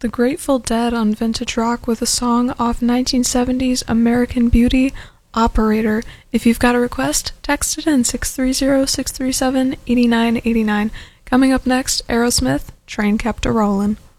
The Grateful Dead on Vintage Rock with a song off 1970's American Beauty, Operator. If you've got a request, text it in 630-637-8989. Coming up next, Aerosmith, Train Kept a Rollin'.